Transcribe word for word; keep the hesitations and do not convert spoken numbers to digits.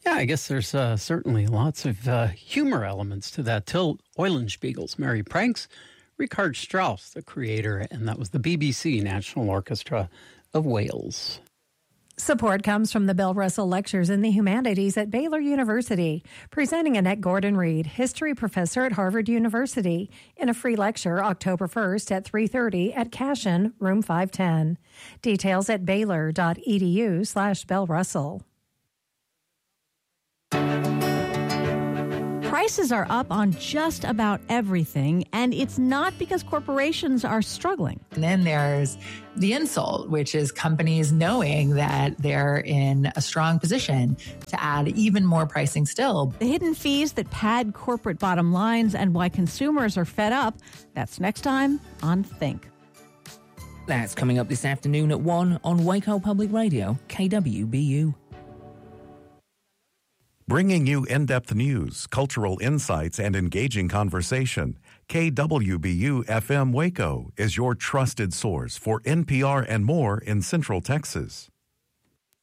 Yeah, I guess there's uh, certainly lots of uh, humor elements to that. Till Eulenspiegel's Merry Pranks, Richard Strauss, the creator, and that was the B B C National Orchestra of Wales. Support comes from the Bill Russell Lectures in the Humanities at Baylor University, presenting Annette Gordon-Reed, history professor at Harvard University, in a free lecture October first at three thirty at Cashin, room five ten. Details at baylor.edu slash Bill Russell. Prices are up on just about everything, and it's not because corporations are struggling. And then there's the insult, which is companies knowing that they're in a strong position to add even more pricing still. The hidden fees that pad corporate bottom lines and why consumers are fed up. That's next time on Think. That's coming up this afternoon at one on Waco Public Radio, K W B U. Bringing you in-depth news, cultural insights, and engaging conversation, K W B U F M Waco is your trusted source for N P R and more in Central Texas.